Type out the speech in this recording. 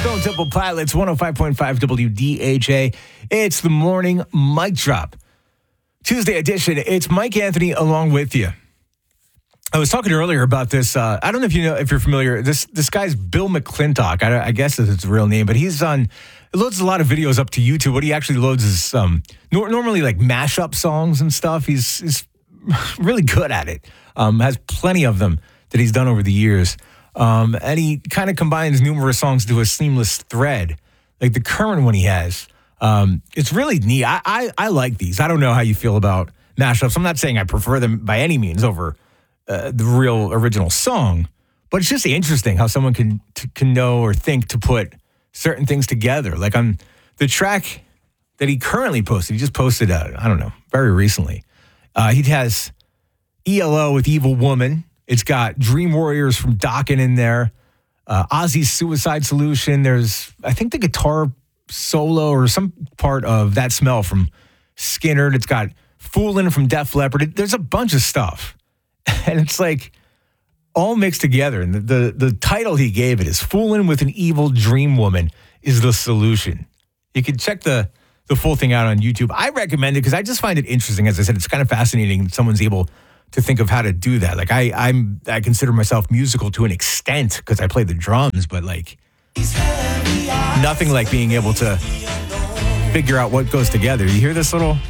Stone Temple Pilots, 105.5 WDHA. It's the morning mic drop. Tuesday edition. It's Mike Anthony along with you. I was talking earlier about this. I don't know if you know, if you're familiar. This guy's Bill McClintock. I guess is his real name, but he loads a lot of videos up to YouTube. What he actually loads is normally like mashup songs and stuff. He's really good at it. Has plenty of them that he's done over the years. And he kind of combines numerous songs to a seamless thread, like the current one he has. It's really neat. I like these. I don't know how you feel about mashups. I'm not saying I prefer them by any means over the real original song, but it's just interesting how someone can know or think to put certain things together. Like on the track that he currently posted, he just posted, I don't know, very recently. He has ELO with Evil Woman. It's got Dream Warriors from Dokken in there. Ozzy's Suicide Solution. There's, I think, the guitar solo or some part of That Smell from Skynyrd. It's got Foolin' from Def Leppard. There's a bunch of stuff. And it's like all mixed together. And the title he gave it is Foolin' with an Evil Dream Woman is the Solution. You can check the full thing out on YouTube. I recommend it because I just find it interesting. As I said, it's kind of fascinating that someone's able to think of how to do that. Like I consider myself musical to an extent because I play the drums, but like nothing like being able to figure out what goes together. You hear this little